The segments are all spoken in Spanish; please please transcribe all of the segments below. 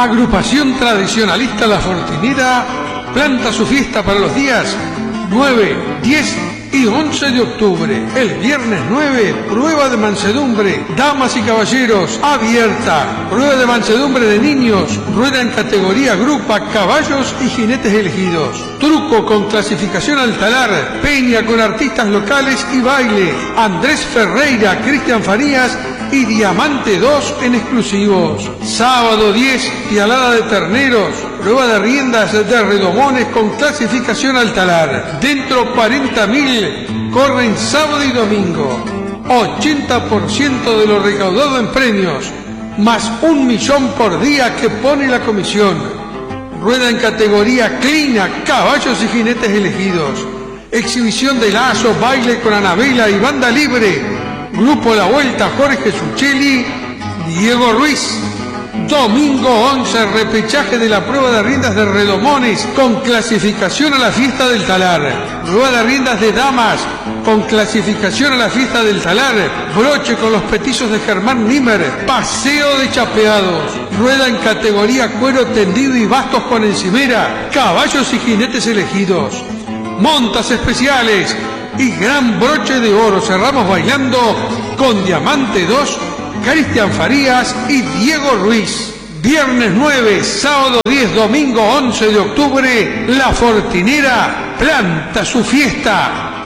Agrupación Tradicionalista La Fortinera planta su fiesta para los días 9, 10 y 11 de octubre. El viernes 9, prueba de mansedumbre, damas y caballeros, abierta. Prueba de mansedumbre de niños, rueda en categoría grupa, caballos y jinetes elegidos. Truco con clasificación al talar, peña con artistas locales y baile. Andrés Ferreira, Cristian Farías y Diamante 2 en exclusivos. Sábado 10, pialada de terneros, prueba de riendas de redomones con clasificación al talar. Dentro 40.000 corren sábado y domingo. 80% de lo recaudado en premios, más 1 millón por día que pone la comisión. Rueda en categoría clina, caballos y jinetes elegidos. Exhibición de lazo, baile con Anabela y banda libre. Grupo La Vuelta, Jorge Suchelli, Diego Ruiz. Domingo 11, repechaje de la prueba de riendas de redomones con clasificación a la fiesta del talar. Prueba de riendas de damas con clasificación a la fiesta del talar. Broche con los petizos de Germán Nimmer. Paseo de chapeados. Rueda en categoría cuero tendido y bastos con encimera. Caballos y jinetes elegidos. Montas especiales y gran broche de oro. Cerramos bailando con Diamante 2, Cristian Farías y Diego Ruiz. Viernes 9, sábado 10, domingo 11 de octubre, La Fortinera planta su fiesta.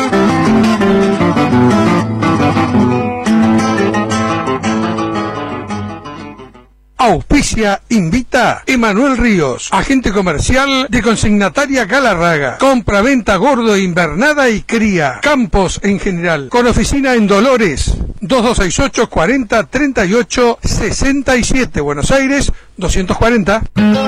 Auspicia, invita Emanuel Ríos, agente comercial de Consignataria Galarraga. Compra, venta, gordo, invernada y cría. Campos en general. Con oficina en Dolores. 2268 40 38 67. Buenos Aires, 240.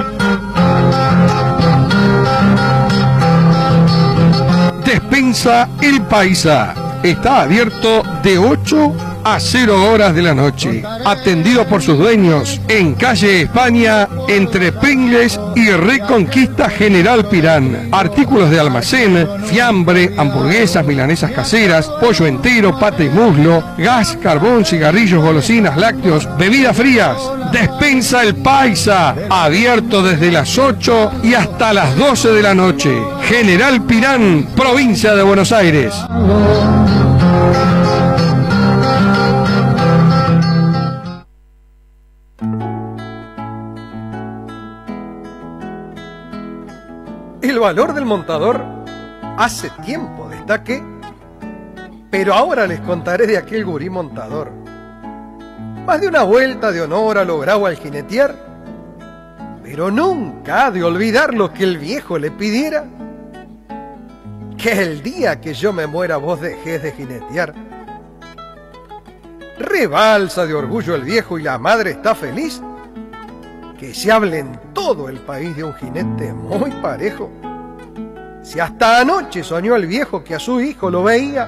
Despensa El Paisa. Está abierto de 8 a 0 horas de la noche. Atendido por sus dueños en calle España, entre Pringles y Reconquista General Pirán. Artículos de almacén, fiambre, hamburguesas, milanesas caseras, pollo entero, pata y muslo, gas, carbón, cigarrillos, golosinas, lácteos, bebidas frías. Despensa El Paisa, abierto desde las 8 y hasta las 12 de la noche. General Pirán, provincia de Buenos Aires. El valor del montador hace tiempo destaque, pero ahora les contaré de aquel gurí montador. Más de una vuelta de honor ha logrado al jinetear, pero nunca ha de olvidar lo que el viejo le pidiera. Que el día que yo me muera vos dejés de jinetear. Rebalsa de orgullo el viejo y la madre está feliz. Que se hable en todo el país de un jinete muy parejo. Si hasta anoche soñó el viejo que a su hijo lo veía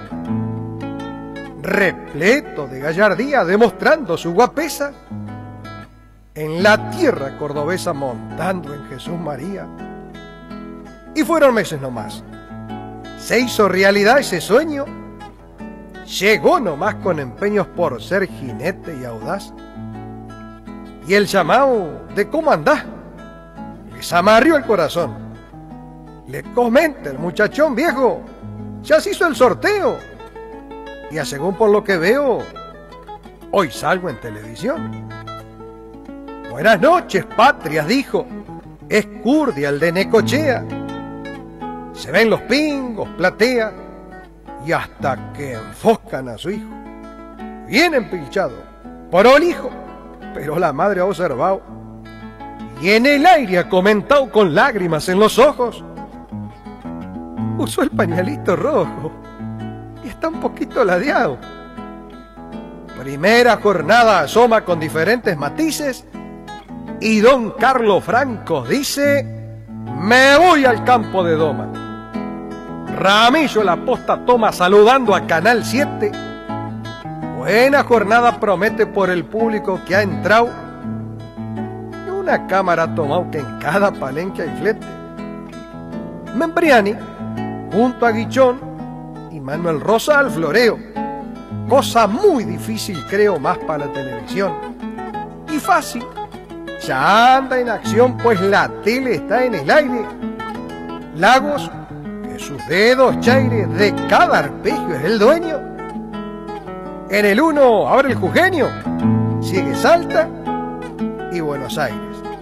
repleto de gallardía, demostrando su guapesa en la tierra cordobesa montando en Jesús María. Y fueron meses nomás. Se hizo realidad ese sueño. Llegó nomás con empeños por ser jinete y audaz. Y el llamado de cómo andás les amarrió el corazón. Le comenta el muchachón viejo, ya se hizo el sorteo. Y a según por lo que veo, hoy salgo en televisión. Buenas noches, patrias, dijo. Es Curdia, el de Necochea. Se ven los pingos, platea, y hasta que enfoscan a su hijo. Bien empilchado, prolijo, pero la madre ha observado y en el aire ha comentado con lágrimas en los ojos. Usó el pañuelito rojo y está un poquito ladeado. Primera jornada asoma con diferentes matices y don Carlos Franco dice: me voy al campo de doma. Ramillo la posta toma saludando a Canal 7. Buena jornada promete por el público que ha entrado. Y una cámara ha tomado que en cada palenque hay flete. Membriani, junto a Guichón y Manuel Rosa al floreo. Cosa muy difícil, creo, más para la televisión. Y fácil, ya anda en acción, pues la tele está en el aire. Lagos, que sus dedos chaire de cada arpegio es el dueño. En el 1 abre el jujeño, sigue Salta y Buenos Aires.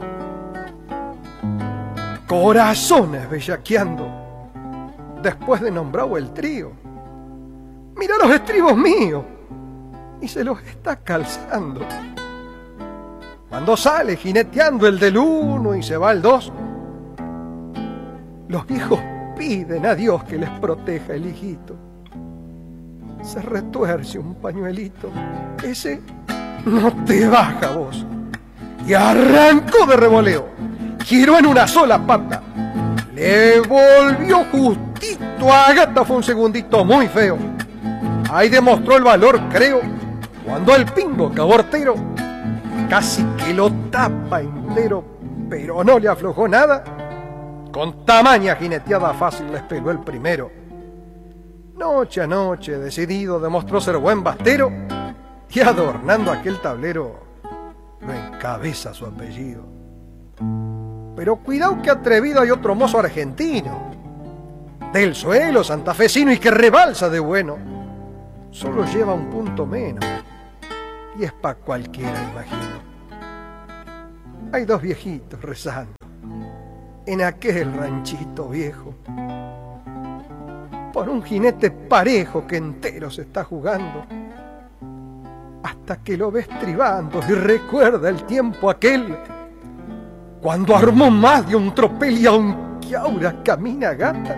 Corazones bellaqueando, después de nombrado el trío. Mira los estribos míos, y se los está calzando. Cuando sale jineteando el del 1 y se va el 2, los viejos piden a Dios que les proteja el hijito. Se retuerce un pañuelito, ese no te baja vos. Y arrancó de revoleo, giró en una sola pata, le volvió justito a Gata, fue un segundito muy feo. Ahí demostró el valor, creo, cuando el pingo cabortero casi que lo tapa entero, pero no le aflojó nada. Con tamaña jineteada fácil les peló el primero. Noche a noche, decidido, demostró ser buen bastero, y adornando aquel tablero lo encabeza su apellido. Pero cuidado que atrevido hay otro mozo argentino, del suelo santafesino y que rebalsa de bueno. Solo lleva un punto menos, y es pa' cualquiera, imagino. Hay dos viejitos rezando en aquel ranchito viejo, por un jinete parejo que entero se está jugando, hasta que lo ves tribando y recuerda el tiempo aquel, cuando armó más de un tropel y aunque ahora camina Gata,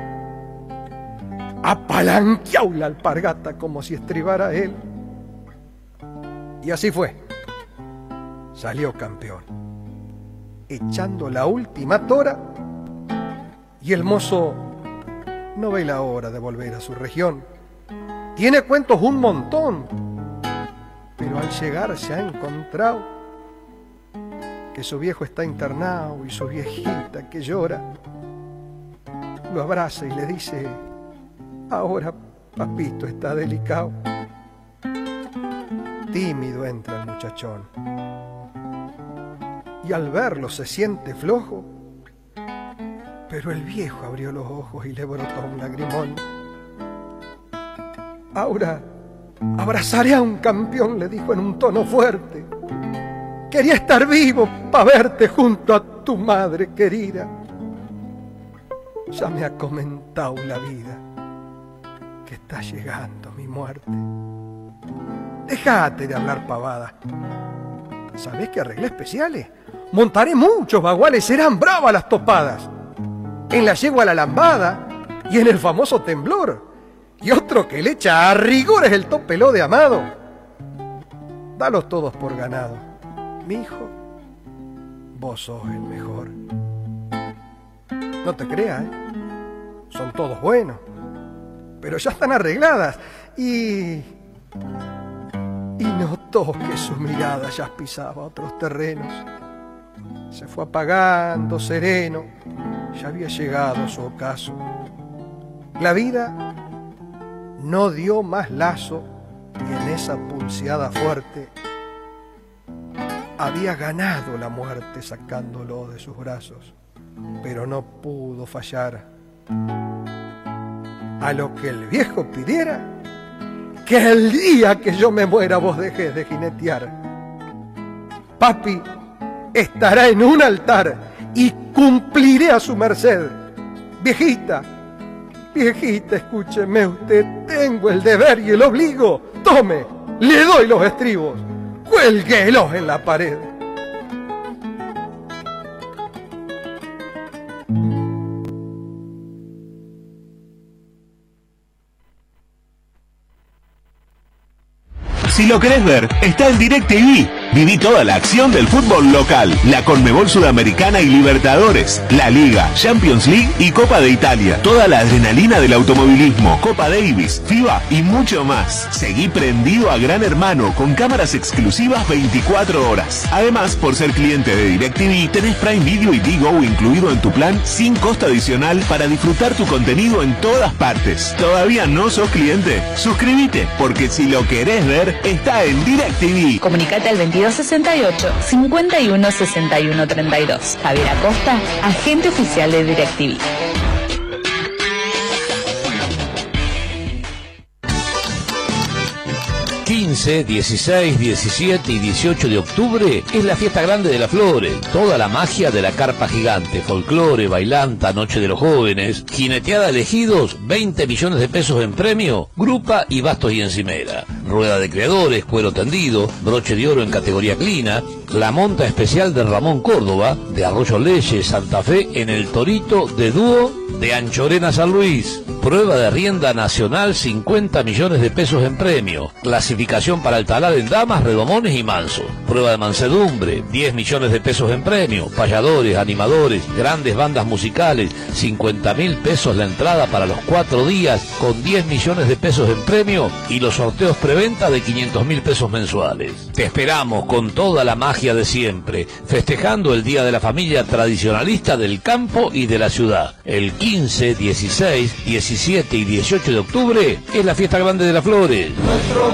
apalanqueó la alpargata como si estribara él. Y así fue, salió campeón, echando la última tora, y el mozo no ve la hora de volver a su región. Tiene cuentos un montón, pero al llegar se ha encontrado que su viejo está internado y su viejita que llora lo abraza y le dice: ahora papito está delicado. Tímido entra el muchachón y al verlo se siente flojo, pero el viejo abrió los ojos y le brotó un lagrimón. Ahora abrazaré a un campeón, le dijo en un tono fuerte. Quería estar vivo para verte junto a tu madre querida. Ya me ha comentado la vida que está llegando mi muerte. Dejate de hablar pavada. ¿Sabés que arreglé especiales? Montaré muchos baguales, serán bravas las topadas. En la yegua la lambada y en el famoso temblor. Y otro que le echa a rigor es el topeló de Amado. Dalos todos por ganado. Mi hijo, vos sos el mejor. No te creas, son todos buenos, pero ya están arregladas y notó que su mirada ya pisaba otros terrenos. Se fue apagando sereno, ya había llegado su ocaso. La vida no dio más lazo y en esa pulseada fuerte había ganado la muerte sacándolo de sus brazos, pero no pudo fallar. A lo que el viejo pidiera, que el día que yo me muera vos dejes de jinetear. Papi estará en un altar y cumpliré a su merced. Viejita, viejita, escúcheme usted, tengo el deber y el obligo. Tome, le doy los estribos, cuélguelos en la pared. Si lo querés ver, está en DirecTV. Viví toda la acción del fútbol local, la Conmebol Sudamericana y Libertadores, la Liga, Champions League y Copa de Italia. Toda la adrenalina del automovilismo, Copa Davis, FIBA y mucho más. Seguí prendido a Gran Hermano con cámaras exclusivas 24 horas. Además, por ser cliente de DirecTV, tenés Prime Video y Digo incluido en tu plan sin costo adicional para disfrutar tu contenido en todas partes. ¿Todavía no sos cliente? Suscríbete, porque si lo querés ver, está en DirecTV. Comunicate al 22 2268 51 61 32. Javier Acosta, agente oficial de DirecTV. ...15, 16, 17 y 18 de octubre... ...es la fiesta grande de las flores... ...toda la magia de la carpa gigante... ...folclore, bailanta, noche de los jóvenes... ...jineteada elegidos... ...20 millones de pesos en premio... ...grupa y bastos y encimera... ...rueda de creadores, cuero tendido... ...broche de oro en categoría clina... ...la monta especial de Ramón Córdoba... ...de Arroyo Leyes, Santa Fe... ...en el Torito de dúo... ...de Anchorena San Luis... ...prueba de rienda nacional... ...50 millones de pesos en premio... ...clasificación para el talar en damas, redomones y manso... ...prueba de mansedumbre... ...10 millones de pesos en premio... ...payadores, animadores... ...grandes bandas musicales... ...50.000 pesos la entrada para los 4 días... ...con 10 millones de pesos en premio... ...y los sorteos preventa de 500.000 pesos mensuales... Te esperamos con toda la magia de siempre... ...festejando el Día de la Familia tradicionalista del campo y de la ciudad... ...el 15, 16, 17 y 18 de octubre... ...es la fiesta grande de las flores...